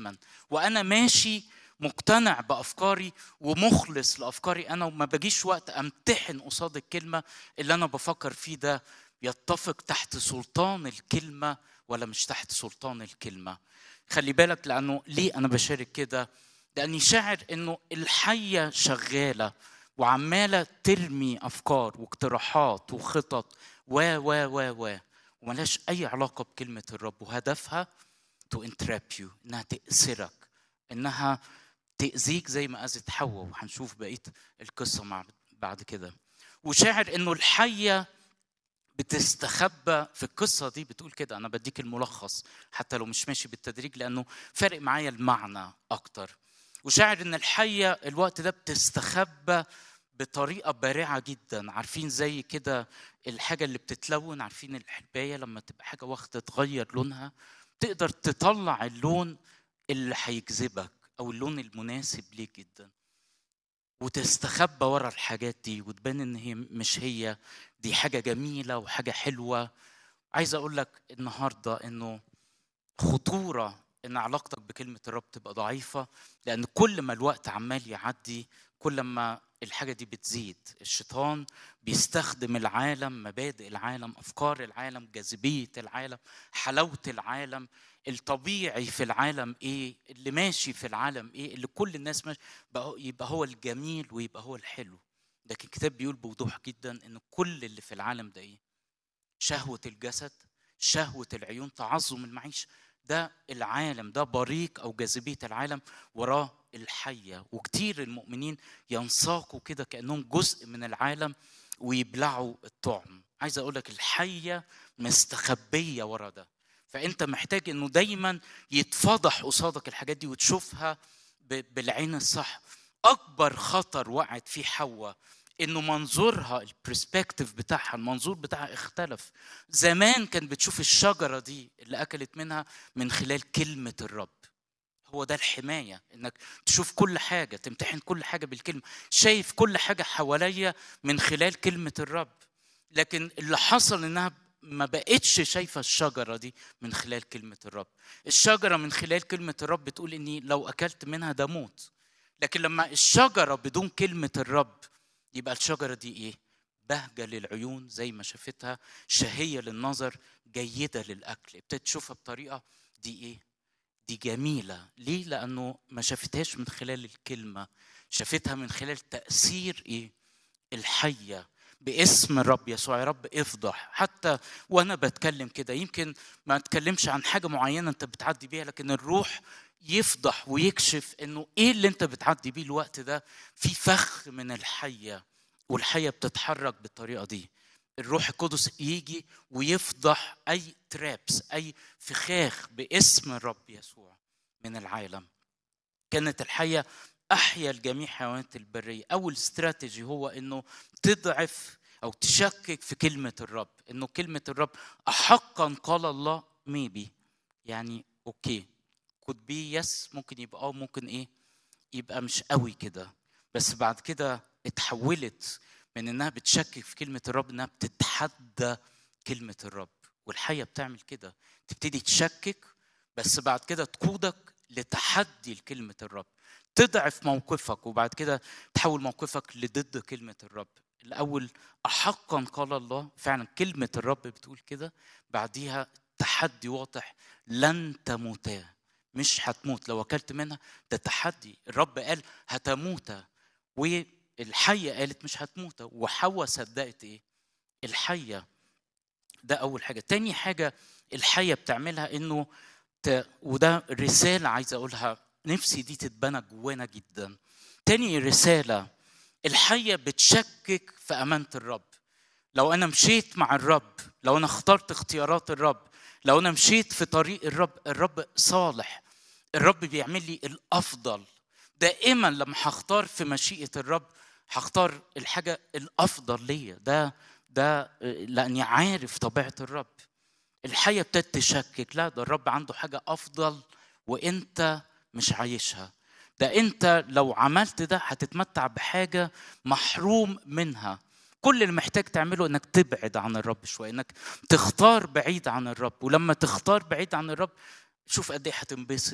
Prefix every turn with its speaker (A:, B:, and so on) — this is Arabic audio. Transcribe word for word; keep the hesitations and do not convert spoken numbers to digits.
A: تماما، وانا ماشي مقتنع بافكاري ومخلص لافكاري انا، وما بجيش وقت امتحن قصاد الكلمه اللي انا بفكر فيه ده يتفق تحت سلطان الكلمه ولا مش تحت سلطان الكلمه. خلي بالك، لانه ليه انا بشارك كده؟ لاني شاعر انه الحيه شغاله وعماله ترمي افكار واقتراحات وخطط و و و و وملهاش اي علاقه بكلمه الرب، وهدفها to entrap you، انها تأسرك، انها تأذيك زي ما أذت حواء، وهنشوف بقية القصة مع بعد كده. وشاعر انه الحية بتستخبى في القصة دي، بتقول كده، انا بديك الملخص حتى لو مش ماشي بالتدريج لانه فارق معايا المعنى اكتر. وشاعر ان الحية الوقت ده بتستخبى بطريقة بارعة جدا. عارفين زي كده الحاجة اللي بتتلون، عارفين الحباية لما تبقى حاجة واخدة تغير لونها تقدر تطلع اللون اللي هيجذبك او اللون المناسب ليك جدا، وتستخبى ورا الحاجات دي وتبان ان هي مش هي دي حاجة جميلة وحاجة حلوة. عايز اقول لك النهاردة انه خطورة ان علاقتك بكلمة الرب تبقى ضعيفة، لان كل ما الوقت عمال يعدي كل ما الحاجة دي بتزيد. الشيطان بيستخدم العالم، مبادئ العالم، افكار العالم، جاذبية العالم، حلاوة العالم، الطبيعي في العالم ايه، اللي ماشي في العالم ايه، اللي كل الناس ماشي بقى، يبقى هو الجميل ويبقى هو الحلو. لكن الكتاب بيقول بوضوح جدا ان كل اللي في العالم ده ايه؟ شهوة الجسد، شهوة العيون، تعظم المعيشة. ده العالم، ده بريق أو جاذبية العالم، وراه الحية. وكتير المؤمنين ينساقوا كده كأنهم جزء من العالم ويبلعوا الطعم. عايز أقولك الحية مستخبية ورا ده، فأنت محتاج أنه دايما يتفضح قصادك الحاجات دي وتشوفها بالعين الصح. أكبر خطر وقعت فيه حواء انه منظورها، البرسبكتيف بتاعها، المنظور بتاعها اختلف. زمان كان بتشوف الشجرة دي اللي اكلت منها من خلال كلمة الرب. هو ده الحماية، انك تشوف كل حاجة، تمتحن كل حاجة بالكلمة، شايف كل حاجة حواليا من خلال كلمة الرب. لكن اللي حصل انها ما بقتش شايفة الشجرة دي من خلال كلمة الرب. الشجرة من خلال كلمة الرب بتقول اني لو اكلت منها ده موت. لكن لما الشجرة بدون كلمة الرب، يبقى الشجرة دي ايه؟ بهجة للعيون زي ما شافتها، شهية للنظر، جيدة للأكل. ابتدت تشوفها بطريقة دي ايه؟ دي جميلة. ليه؟ لأنه ما شافتهاش من خلال الكلمة، شافتها من خلال تأثير ايه؟ الحية. باسم الرب يسوع يا رب افضح. حتى وانا بتكلم كده يمكن ما اتكلمش عن حاجة معينة انت بتعدي بيها، لكن الروح يفضح ويكشف انه ايه اللي انت بتعدي بيه الوقت ده في فخ من الحية، والحية بتتحرك بالطريقة دي. الروح القدس يجي ويفضح اي ترابس، اي فخاخ باسم الرب يسوع من العالم. كانت الحية أحيا الجميع حيوانات البرية. أول استراتيجي هو إنه تضعف أو تشكك في كلمة الرب، إنه كلمة الرب أحقا قال الله ميبي، يعني أوكي could be yes، ممكن يبقى أو ممكن إيه يبقى مش قوي كده. بس بعد كده اتحولت من إنها بتشكك في كلمة الرب إنها بتتحدى كلمة الرب. والحية بتعمل كده، تبتدي تشكك بس بعد كده تقودك لتحدي لكلمة الرب، تضعف موقفك وبعد كده تحول موقفك لضد كلمة الرب. الأول أحقا قال الله، فعلا كلمة الرب بتقول كده، بعديها تحدي واضح، لن تموتا، مش هتموت لو أكلت منها. ده تحدي، الرب قال هتموتا والحية قالت مش هتموتا، وحواء صدقت إيه؟ الحية. ده أول حاجة. تاني حاجة الحية بتعملها إنه ت... وده رسالة عايز أقولها، نفسي دي تتبنى جوانا جدا. تاني رسالة، الحية بتشكك في أمانة الرب. لو أنا مشيت مع الرب، لو أنا اخترت اختيارات الرب، لو أنا مشيت في طريق الرب، الرب صالح، الرب بيعمل لي الأفضل. دائما لما هختار في مشيئة الرب هختار الحاجة الأفضل ليا. ده ده لأني عارف طبيعة الرب. الحية ابتدت تشكك، لا ده الرب عنده حاجة أفضل وإنت مش عايشها. ده إنت لو عملت ده هتتمتع بحاجة محروم منها. كل اللي محتاج تعمله إنك تبعد عن الرب شوية، إنك تختار بعيد عن الرب. ولما تختار بعيد عن الرب شوف قد إيه هتنبسط.